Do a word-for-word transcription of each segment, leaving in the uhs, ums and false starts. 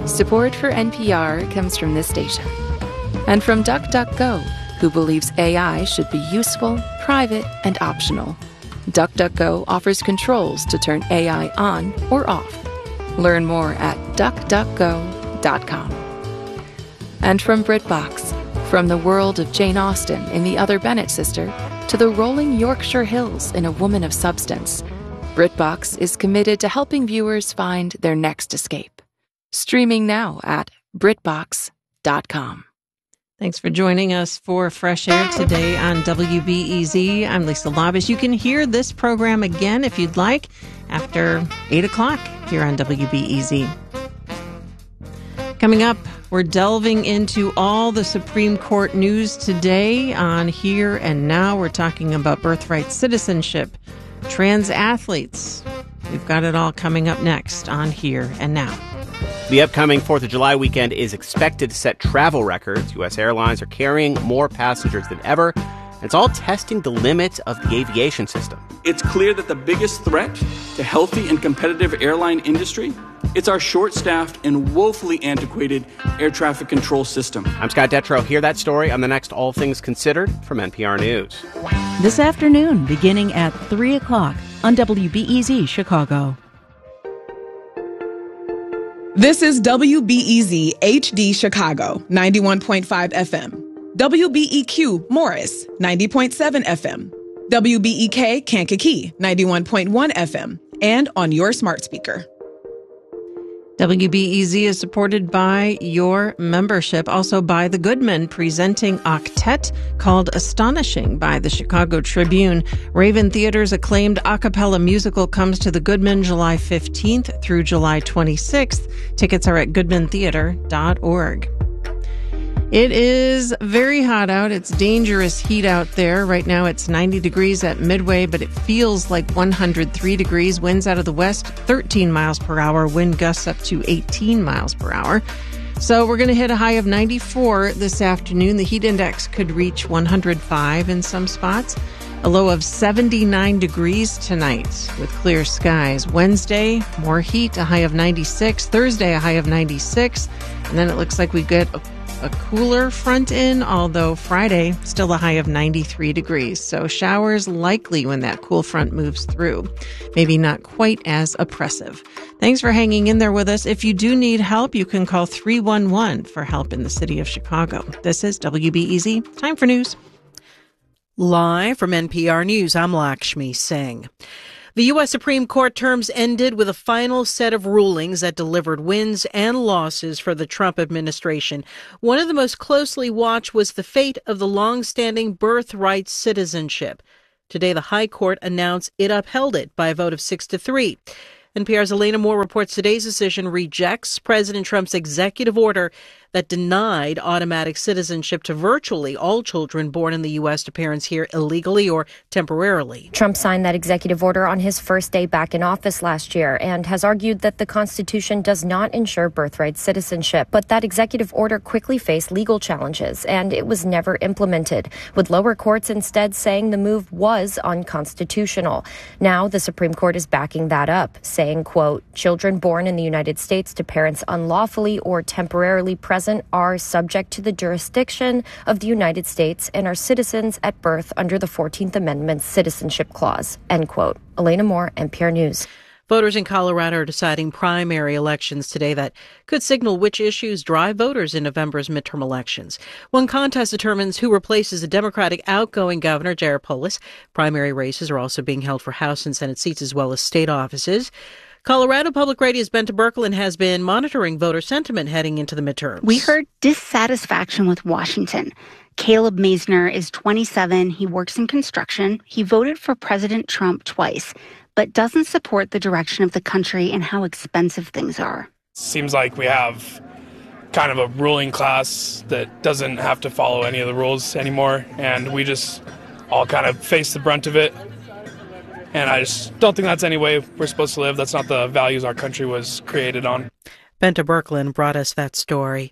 Support for N P R comes from this station. And from DuckDuckGo, who believes A I should be useful, private, and optional. DuckDuckGo offers controls to turn A I on or off. Learn more at duck duck go dot com. And from BritBox, from the world of Jane Austen in The Other Bennet Sister to the rolling Yorkshire Hills in A Woman of Substance, BritBox is committed to helping viewers find their next escape. Streaming now at brit box dot com. Thanks for joining us for Fresh Air today on W B E Z. I'm Lisa Labus. You can hear this program again if you'd like after eight o'clock here on W B E Z. Coming up, we're delving into all the Supreme Court news today on Here and Now. We're talking about birthright citizenship, trans athletes. We've got it all coming up next on Here and Now. The upcoming fourth of July weekend is expected to set travel records. U S airlines are carrying more passengers than ever. It's all testing the limits of the aviation system. It's clear that the biggest threat to healthy and competitive airline industry, it's our short-staffed and woefully antiquated air traffic control system. I'm Scott Detrow. Hear that story on the next All Things Considered from N P R News. This afternoon, beginning at three o'clock on W B E Z Chicago. This is W B E Z H D Chicago, ninety-one point five F M. W B E Q Morris, ninety point seven F M. W B E K Kankakee, ninety-one point one F M. And on your smart speaker. W B E Z is supported by your membership, also by the Goodman, presenting Octet called Astonishing by the Chicago Tribune. Raven Theater's acclaimed a cappella musical comes to the Goodman July fifteenth through July twenty-sixth. Tickets are at goodman theater dot org. It is very hot out. It's dangerous heat out there. Right now it's ninety degrees at Midway, but it feels like one hundred three degrees. Winds out of the west, thirteen miles per hour. Wind gusts up to eighteen miles per hour. So we're going to hit a high of ninety-four this afternoon. The heat index could reach one hundred five in some spots. A low of seventy-nine degrees tonight with clear skies. Wednesday, more heat, a high of ninety-six. Thursday, a high of ninety-six. And then it looks like we get a A cooler front in, although Friday, still a high of ninety-three degrees. So showers likely when that cool front moves through. Maybe not quite as oppressive. Thanks for hanging in there with us. If you do need help, you can call three one one for help in the city of Chicago. This is W B E Z. Time for news. Live from N P R News, I'm Lakshmi Singh. The U S Supreme Court terms ended with a final set of rulings that delivered wins and losses for the Trump administration. One of the most closely watched was the fate of the long-standing birthright citizenship. Today, the High Court announced it upheld it by a vote of six to three. N P R's Elena Moore reports today's decision rejects President Trump's executive order that denied automatic citizenship to virtually all children born in the U S to parents here illegally or temporarily. Trump signed that executive order on his first day back in office last year and has argued that the Constitution does not ensure birthright citizenship. But that executive order quickly faced legal challenges, and it was never implemented, with lower courts instead saying the move was unconstitutional. Now the Supreme Court is backing that up, saying, quote, children born in the United States to parents unlawfully or temporarily present are subject to the jurisdiction of the United States and are citizens at birth under the fourteenth Amendment's Citizenship Clause, end quote. Elena Moore, N P R News. Voters in Colorado are deciding primary elections today that could signal which issues drive voters in November's midterm elections. One contest determines who replaces the Democratic outgoing governor, Jared Polis. Primary races are also being held for House and Senate seats as well as state offices. Colorado Public Radio's Bente Birkeland has been monitoring voter sentiment heading into the midterms. We heard dissatisfaction with Washington. Caleb Maisner is twenty-seven. He works in construction. He voted for President Trump twice, but doesn't support the direction of the country and how expensive things are. Seems like we have kind of a ruling class that doesn't have to follow any of the rules anymore, and we just all kind of face the brunt of it. And I just don't think that's any way we're supposed to live. That's not the values our country was created on. Bente Birkeland brought us that story.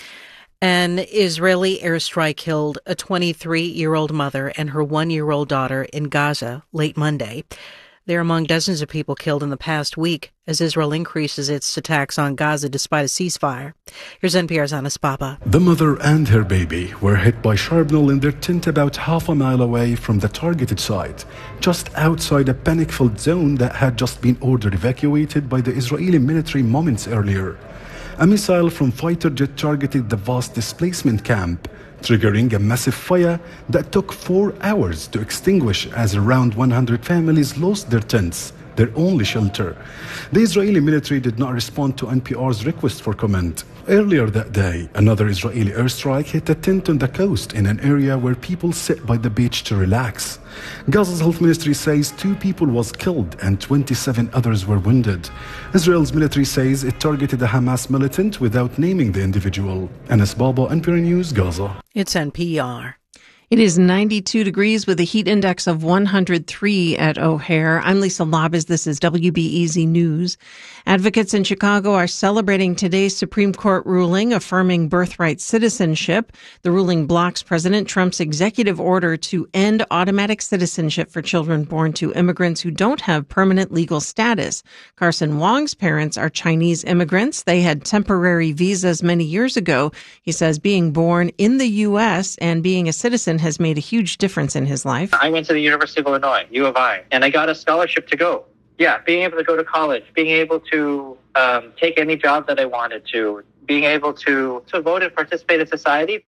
An Israeli airstrike killed a twenty-three-year-old mother and her one-year-old daughter in Gaza late Monday. They're among dozens of people killed in the past week as Israel increases its attacks on Gaza despite a ceasefire. Here's N P R's Anas Baba. The mother and her baby were hit by shrapnel in their tent about half a mile away from the targeted site, just outside a panic-filled zone that had just been ordered evacuated by the Israeli military moments earlier. A missile from fighter jet targeted the vast displacement camp, triggering a massive fire that took four hours to extinguish as around one hundred families lost their tents, their only shelter. The Israeli military did not respond to N P R's request for comment. Earlier that day, another Israeli airstrike hit a tent on the coast in an area where people sit by the beach to relax. Gaza's health ministry says two people was killed and twenty-seven others were wounded. Israel's military says it targeted a Hamas militant without naming the individual. Anas Baba, N P R News, Gaza. It's N P R. It is ninety-two degrees with a heat index of one hundred three at O'Hare. I'm Lisa Labuz. This is W B E Z News. Advocates in Chicago are celebrating today's Supreme Court ruling affirming birthright citizenship. The ruling blocks President Trump's executive order to end automatic citizenship for children born to immigrants who don't have permanent legal status. Carson Wong's parents are Chinese immigrants. They had temporary visas many years ago. He says being born in the U S and being a citizen has made a huge difference in his life. I went to the University of Illinois, U of I, and I got a scholarship to go. Yeah, being able to go to college, being able to um, take any job that I wanted to, being able to, to vote and participate in society.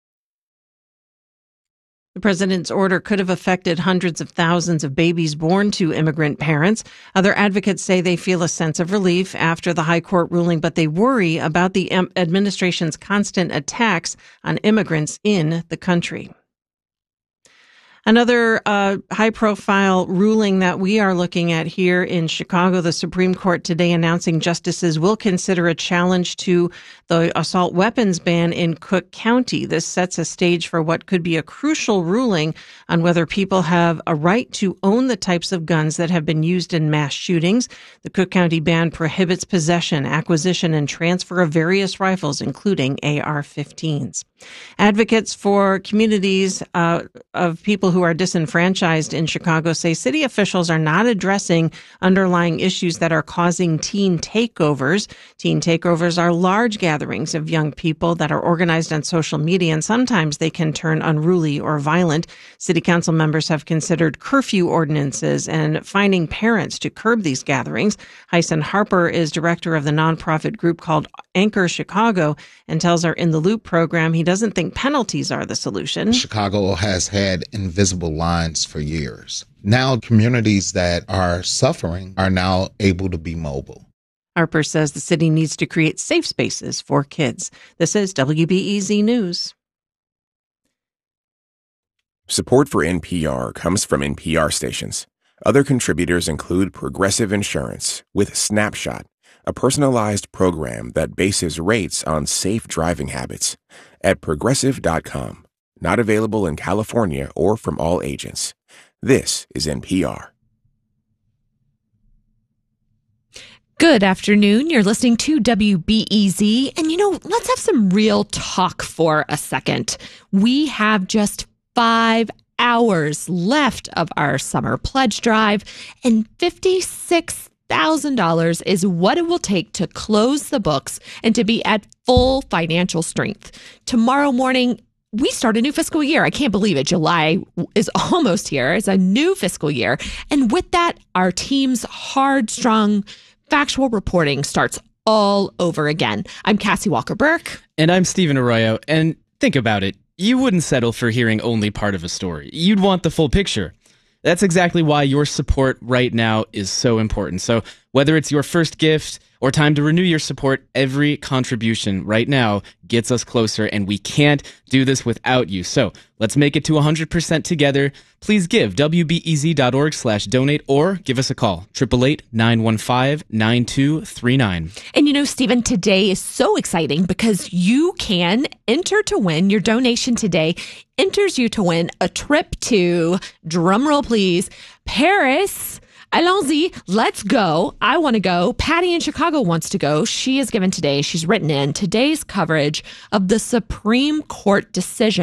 The president's order could have affected hundreds of thousands of babies born to immigrant parents. Other advocates say they feel a sense of relief after the high court ruling, but they worry about the administration's constant attacks on immigrants in the country. Another uh, high-profile ruling that we are looking at here in Chicago, the Supreme Court today announcing justices will consider a challenge to the assault weapons ban in Cook County. This sets a stage for what could be a crucial ruling on whether people have a right to own the types of guns that have been used in mass shootings. The Cook County ban prohibits possession, acquisition, and transfer of various rifles, including A R fifteens. Advocates for communities uh, of people who are disenfranchised in Chicago say city officials are not addressing underlying issues that are causing teen takeovers. Teen takeovers are large gatherings of young people that are organized on social media, and sometimes they can turn unruly or violent. City council members have considered curfew ordinances and fining parents to curb these gatherings. Hyson Harper is director of the nonprofit group called Anchor Chicago and tells our In the Loop program he doesn't think penalties are the solution. Chicago has had invisible lines for years. Now communities that are suffering are now able to be mobile. Harper says the city needs to create safe spaces for kids. This is W B E Z News. Support for N P R comes from N P R stations. Other contributors include Progressive Insurance with Snapshot, a personalized program that bases rates on safe driving habits, at progressive dot com. Not available in California or from all agents. This is N P R. Good afternoon. You're listening to W B E Z. And, you know, let's have some real talk for a second. We have just five hours left of our summer pledge drive, and fifty-six thousand dollars is what it will take to close the books and to be at full financial strength. Tomorrow morning, we start a new fiscal year. I can't believe it. July is almost here. It's a new fiscal year. And with that, our team's hard, strong, factual reporting starts all over again. I'm Cassie Walker-Burke. And I'm Stephen Arroyo. And think about it. You wouldn't settle for hearing only part of a story. You'd want the full picture. That's exactly why your support right now is so important. So whether it's your first gift or time to renew your support, every contribution right now gets us closer, and we can't do this without you. So let's make it to one hundred percent together. Please give W B E Z dot org slash donate or give us a call, eight eight eight, nine one five, nine two three nine. And you know, Stephen, today is so exciting because you can enter to win. Your donation today enters you to win a trip to, drumroll please, Paris. Allons-y, let's go. I want to go. Patty in Chicago wants to go. She has given today, she's written in today's coverage of the Supreme Court decision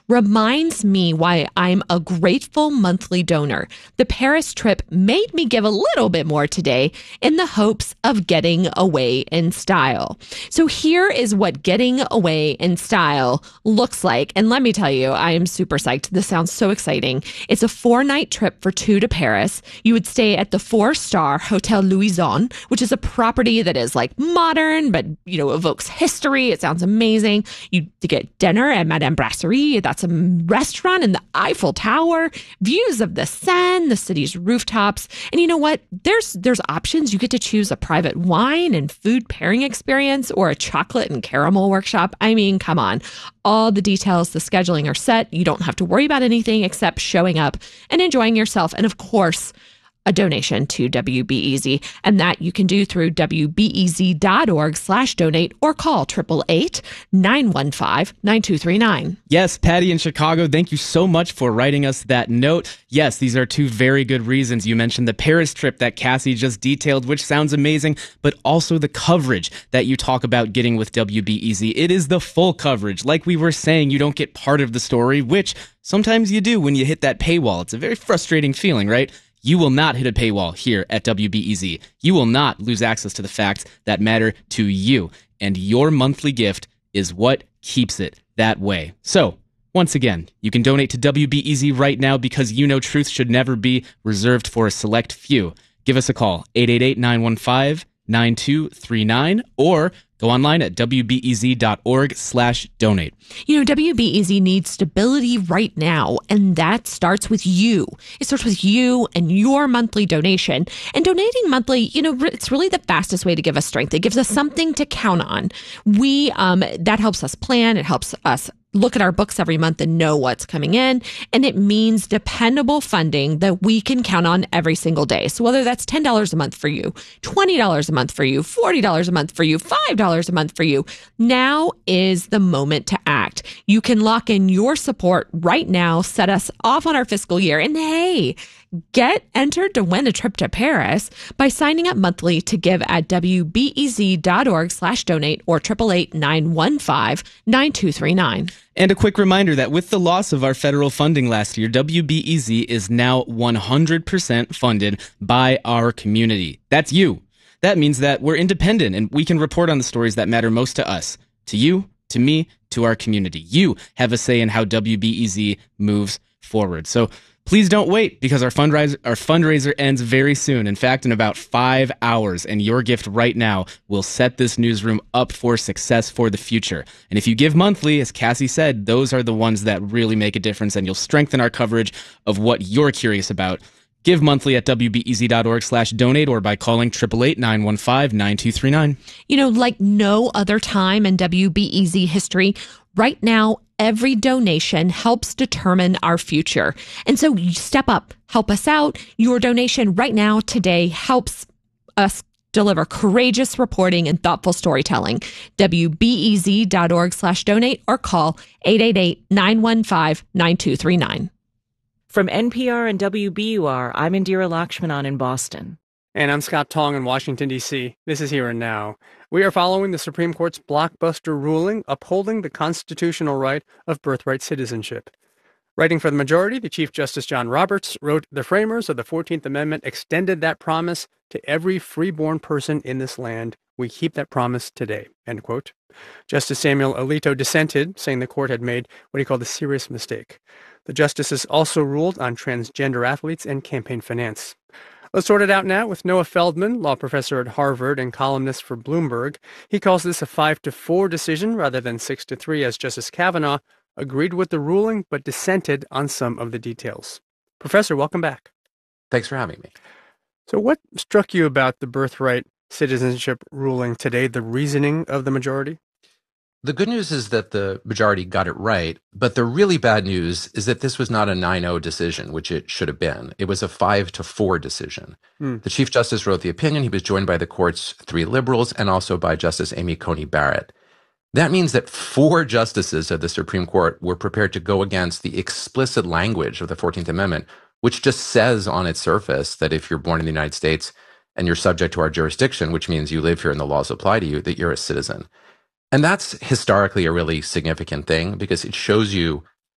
reminds me why I'm a grateful monthly donor. The Paris trip made me give a little bit more today in the hopes of getting away in style. So here is what getting away in style looks like. And let me tell you, I am super psyched. This sounds so exciting. It's a four-night trip for two to Paris. You would stay at the four-star Hotel Louison, which is a property that is like modern, but, you know, evokes history. It sounds amazing. You get dinner at Madame Brasserie. That's a restaurant in the Eiffel Tower, views of the Seine, the city's rooftops. And you know what? There's there's options. You get to choose a private wine and food pairing experience or a chocolate and caramel workshop. I mean, come on. All the details, the scheduling are set. You don't have to worry about anything except showing up and enjoying yourself. And of course, a donation to W B E Z. And that you can do through W B E Z dot org slash donate or call eight eight eight, nine one five, nine two three nine. Yes, Patty in Chicago, thank you so much for writing us that note. Yes, these are two very good reasons. You mentioned the Paris trip that Cassie just detailed, which sounds amazing, but also the coverage that you talk about getting with W B E Z. It is the full coverage. Like we were saying, you don't get part of the story, which sometimes you do when you hit that paywall. It's a very frustrating feeling, right? You will not hit a paywall here at W B E Z. You will not lose access to the facts that matter to you. And your monthly gift is what keeps it that way. So, once again, you can donate to W B E Z right now because you know truth should never be reserved for a select few. Give us a call, eight eight eight, nine one five, nine two three nine, or go online at W B E Z dot org slash donate. You know, W B E Z needs stability right now, and that starts with you. It starts with you and your monthly donation. And donating monthly, you know, it's really the fastest way to give us strength. It gives us something to count on. We, um, that helps us plan. It helps us look at our books every month and know what's coming in. And it means dependable funding that we can count on every single day. So whether that's ten dollars a month for you, twenty dollars a month for you, forty dollars a month for you, five dollars a month for you, now is the moment to act. You can lock in your support right now, set us off on our fiscal year. And hey, get entered to win a trip to Paris by signing up monthly to give at W B E Z dot org slash donate or eight eight eight, nine one five, nine two three nine. And a quick reminder that with the loss of our federal funding last year, W B E Z is now one hundred percent funded by our community. That's you. That means that we're independent and we can report on the stories that matter most to us, to you, to me, to our community. You have a say in how W B E Z moves forward. So please don't wait because our fundraiser, our fundraiser ends very soon. In fact, in about five hours. And your gift right now will set this newsroom up for success for the future. And if you give monthly, as Cassie said, those are the ones that really make a difference and you'll strengthen our coverage of what you're curious about. Give monthly at W B E Z dot org slash donate or by calling eight eight eight, nine one five, nine two three nine. You know, like no other time in W B E Z history, right now, every donation helps determine our future. And so you step up, help us out. Your donation right now, today, helps us deliver courageous reporting and thoughtful storytelling. W B E Z dot org slash donate or call eight eight eight, nine one five, nine two three nine. From N P R and W B U R, I'm Indira Lakshmanan in Boston. And I'm Scott Tong in Washington, D C This is Here and Now. We are following the Supreme Court's blockbuster ruling upholding the constitutional right of birthright citizenship. Writing for the majority, the Chief Justice John Roberts wrote, "The framers of the fourteenth Amendment extended that promise to every freeborn person in this land. We keep that promise today." End quote. Justice Samuel Alito dissented, saying the court had made what he called a serious mistake. The justices also ruled on transgender athletes and campaign finance. Let's sort it out now with Noah Feldman, law professor at Harvard and columnist for Bloomberg. He calls this a five to four decision rather than six to three, as Justice Kavanaugh agreed with the ruling but dissented on some of the details. Professor, welcome back. Thanks for having me. So what struck you about the birthright citizenship ruling today, the reasoning of the majority? The good news is that the majority got it right, but the really bad news is that this was not a nine oh decision, which it should have been. It was a five to four decision. Hmm. The Chief Justice wrote the opinion. He was joined by the court's three liberals and also by Justice Amy Coney Barrett. That means that four justices of the Supreme Court were prepared to go against the explicit language of the fourteenth Amendment, which just says on its surface that if you're born in the United States and you're subject to our jurisdiction, which means you live here and the laws apply to you, that you're a citizen. And that's historically a really significant thing because it shows you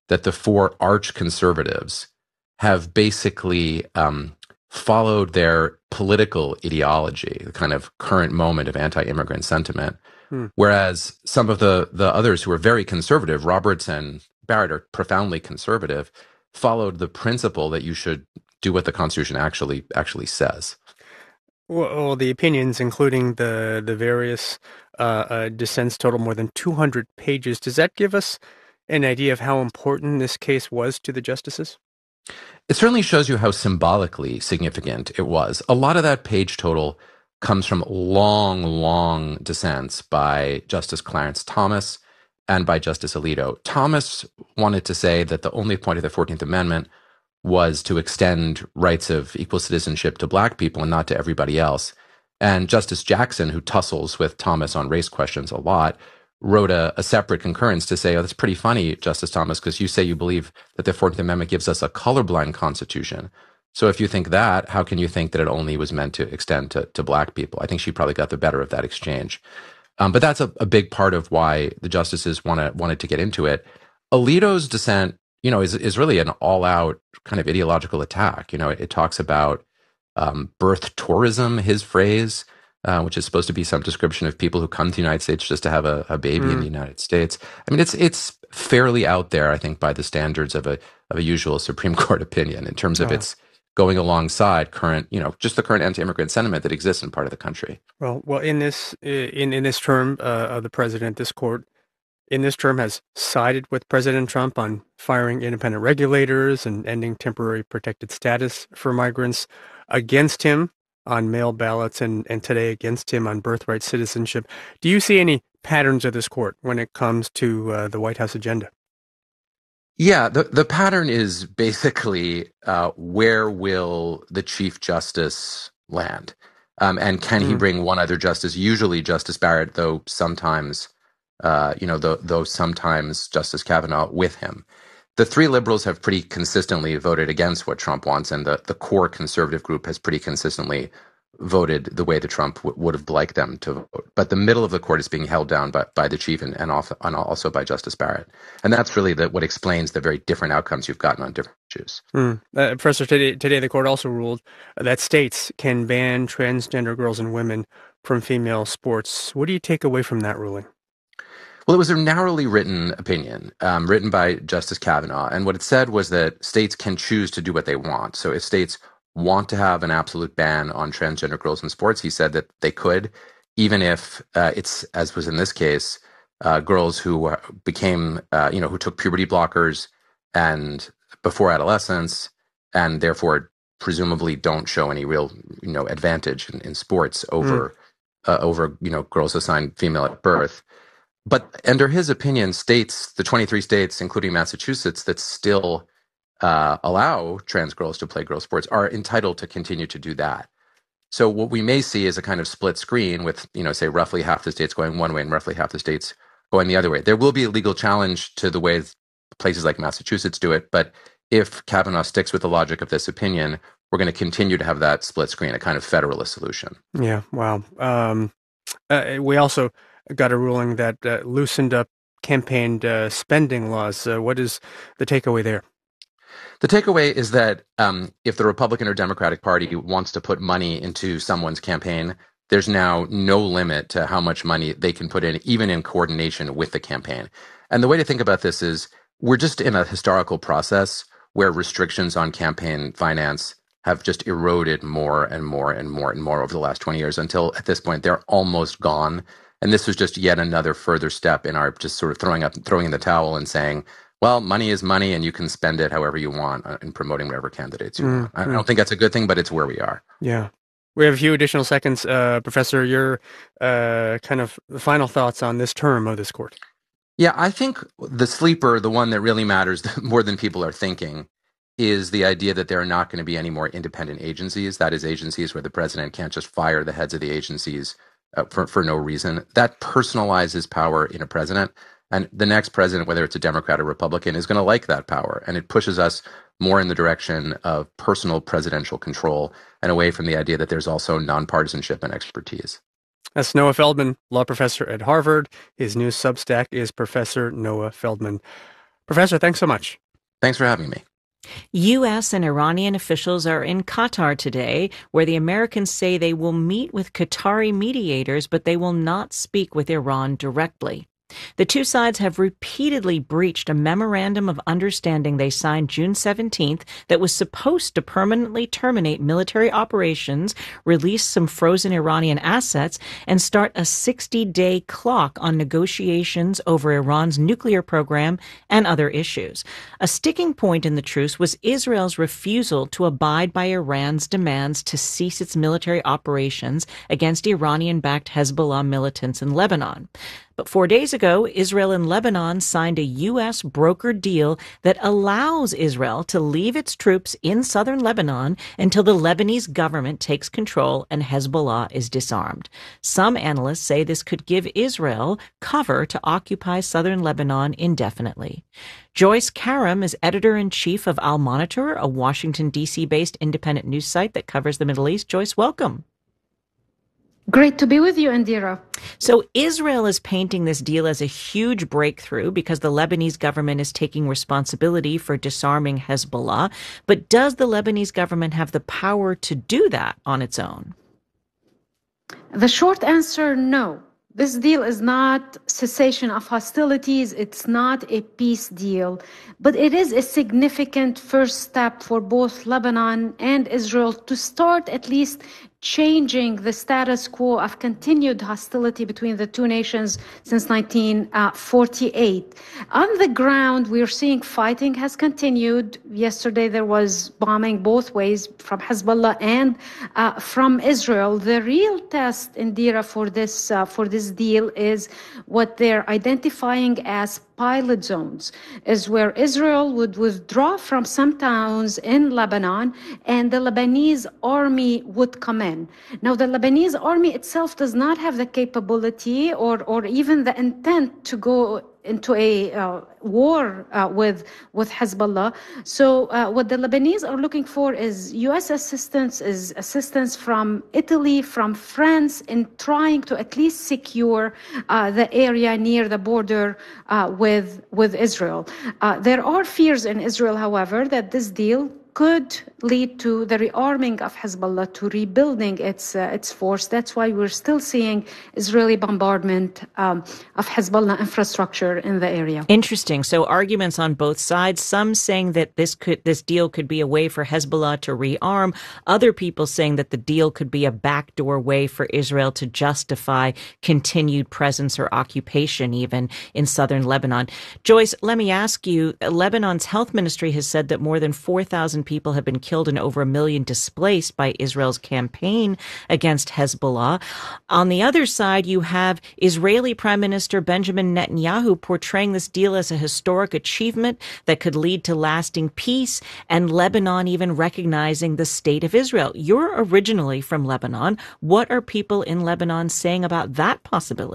that the four arch conservatives have basically um, followed their political ideology, the kind of current moment of anti-immigrant sentiment, hmm. whereas some of the, the others who are very conservative, Roberts and Barrett are profoundly conservative, followed the principle that you should do what the Constitution actually actually says. Well, the opinions, including the the various uh, uh, dissents, total more than two hundred pages. Does that give us an idea of how important this case was to the justices? It certainly shows you how symbolically significant it was. A lot of that page total comes from long, long dissents by Justice Clarence Thomas and by Justice Alito. Thomas wanted to say that the only point of the fourteenth Amendment was to extend rights of equal citizenship to black people and not to everybody else. And Justice Jackson, who tussles with Thomas on race questions a lot, wrote a, a separate concurrence to say, oh, that's pretty funny, Justice Thomas, because you say you believe that the fourteenth Amendment gives us a colorblind constitution. So if you think that, how can you think that it only was meant to extend to, to black people? I think she probably got the better of that exchange. Um, but that's a, a big part of why the justices wanna, wanted to get into it. Alito's dissent, you know, is is really an all-out kind of ideological attack. You know, it, it talks about um, birth tourism, his phrase, uh, which is supposed to be some description of people who come to the United States just to have a, a baby mm. in the United States. I mean, it's it's fairly out there, I think, by the standards of a of a usual Supreme Court opinion in terms of oh. its going alongside current, you know, just the current anti-immigrant sentiment that exists in part of the country. Well, well, in this in in this term uh, of the president, this court in this term has sided with President Trump on firing independent regulators and ending temporary protected status for migrants, against him on mail ballots, and, and today against him on birthright citizenship. Do you see any patterns of this court when it comes to uh, the White House agenda? Yeah, the, the pattern is basically uh, where will the Chief Justice land? Um, and can mm-hmm. he bring one other justice, usually Justice Barrett, though sometimes... Uh, you know, though, though sometimes Justice Kavanaugh with him. The three liberals have pretty consistently voted against what Trump wants, and the, the core conservative group has pretty consistently voted the way that Trump w- would have liked them to vote. But the middle of the court is being held down by, by the chief and, and, off, and also by Justice Barrett. And that's really the, what explains the very different outcomes you've gotten on different issues. Mm. Uh, Professor, today, today the court also ruled that states can ban transgender girls and women from female sports. What do you take away from that ruling? Well, it was a narrowly written opinion, um, written by Justice Kavanaugh. And what it said was that states can choose to do what they want. So if states want to have an absolute ban on transgender girls in sports, he said that they could, even if uh, it's, as was in this case, uh, girls who became, uh, you know, who took puberty blockers and before adolescence, and therefore presumably don't show any real, you know, advantage in, in sports over, mm. uh, over, you know, girls assigned female at birth. But under his opinion, states, the twenty-three states, including Massachusetts, that still uh, allow trans girls to play girls' sports are entitled to continue to do that. So what we may see is a kind of split screen with, you know, say roughly half the states going one way and roughly half the states going the other way. There will be a legal challenge to the way places like Massachusetts do it. But if Kavanaugh sticks with the logic of this opinion, we're going to continue to have that split screen, a kind of federalist solution. Yeah, wow. Um, uh, we also got a ruling that uh, loosened up campaign uh, spending laws. Uh, what is the takeaway there? The takeaway is that um, if the Republican or Democratic Party wants to put money into someone's campaign, there's now no limit to how much money they can put in, even in coordination with the campaign. And the way to think about this is we're just in a historical process where restrictions on campaign finance have just eroded more and more and more and more over the last twenty years until at this point they're almost gone. And this was just yet another further step in our just sort of throwing up, throwing in the towel and saying, well, money is money and you can spend it however you want in promoting whatever candidates you mm, want. I mm. don't think that's a good thing, but it's where we are. Yeah. We have a few additional seconds. Uh, Professor, your uh, kind of final thoughts on this term of this court. Yeah, I think the sleeper, the one that really matters more than people are thinking, is the idea that there are not going to be any more independent agencies. That is, agencies where the president can't just fire the heads of the agencies Uh, for, for no reason. That personalizes power in a president. And the next president, whether it's a Democrat or Republican, is going to like that power. And it pushes us more in the direction of personal presidential control and away from the idea that there's also nonpartisanship and expertise. That's Noah Feldman, law professor at Harvard. His new Substack is Professor Noah Feldman. Professor, thanks so much. Thanks for having me. U S and Iranian officials are in Qatar today, where the Americans say they will meet with Qatari mediators, but they will not speak with Iran directly. The two sides have repeatedly breached a memorandum of understanding they signed June seventeenth that was supposed to permanently terminate military operations, release some frozen Iranian assets, and start a sixty-day clock on negotiations over Iran's nuclear program and other issues. A sticking point in the truce was Israel's refusal to abide by Iran's demands to cease its military operations against Iranian-backed Hezbollah militants in Lebanon. But four days ago, Israel and Lebanon signed a U S brokered deal that allows Israel to leave its troops in southern Lebanon until the Lebanese government takes control and Hezbollah is disarmed. Some analysts say this could give Israel cover to occupy southern Lebanon indefinitely. Joyce Karam is editor-in-chief of Al Monitor, a Washington, D C-based independent news site that covers the Middle East. Joyce, welcome. Great to be with you, Indira. So Israel is painting this deal as a huge breakthrough because the Lebanese government is taking responsibility for disarming Hezbollah. But does the Lebanese government have the power to do that on its own? The short answer, no. This deal is not cessation of hostilities. It's not a peace deal, but it is a significant first step for both Lebanon and Israel to start at least changing the status quo of continued hostility between the two nations since nineteen forty-eight. On the ground, we're seeing fighting has continued. Yesterday, there was bombing both ways from Hezbollah and uh, from Israel. The real test, Indira, for this uh, for this deal is what they're identifying as pilot zones, is where Israel would withdraw from some towns in Lebanon and the Lebanese army would come in. Now, the Lebanese army itself does not have the capability or, or even the intent to go into a uh, war uh, with with Hezbollah. So uh, what the Lebanese are looking for is U S assistance, is assistance from Italy, from France, in trying to at least secure uh, the area near the border uh, with with Israel. Uh, there are fears in Israel, however, that this deal could lead to the rearming of Hezbollah, to rebuilding its uh, its force. That's why we're still seeing Israeli bombardment um, of Hezbollah infrastructure in the area. Interesting. So arguments on both sides. Some saying that this could this deal could be a way for Hezbollah to rearm. Other people saying that the deal could be a backdoor way for Israel to justify continued presence or occupation, even in southern Lebanon. Joyce, let me ask you. Lebanon's health ministry has said that more than four thousand people have been killed and over a million displaced by Israel's campaign against Hezbollah. On the other side, you have Israeli Prime Minister Benjamin Netanyahu portraying this deal as a historic achievement that could lead to lasting peace, and Lebanon even recognizing the state of Israel. You're originally from Lebanon. What are people in Lebanon saying about that possibility?